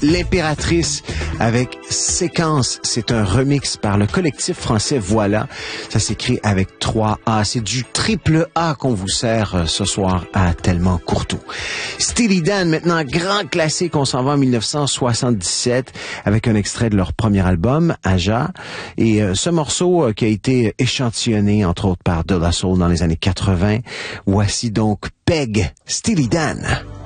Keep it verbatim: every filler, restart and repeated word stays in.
L'Impératrice avec Séquence. C'est un remix par le collectif français Voilà. Ça s'écrit avec trois A. C'est du triple A qu'on vous sert ce soir à Tellement Courtois. Steely Dan, maintenant grand classique. On s'en va en dix-neuf cent soixante-dix-sept avec un extrait de leur premier album, Aja. Et euh, ce morceau euh, qui a été échantillonné, entre autres, par De La Soul dans les années quatre-vingts. Voici donc Peg, Steely Dan.